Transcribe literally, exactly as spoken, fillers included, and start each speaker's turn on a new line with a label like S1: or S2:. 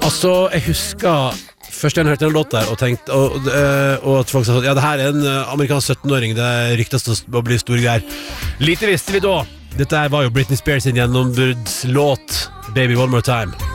S1: Altså, jeg husker første gang jeg hørte den låt der og tenkte og, og, og at folk sa sånn, ja, det her er en amerikansk syttenåring, det ryktes å bli store greier. Lite visste vi da. Dette her var jo Britney Spears sin gjennombruddslåt Baby One More Time.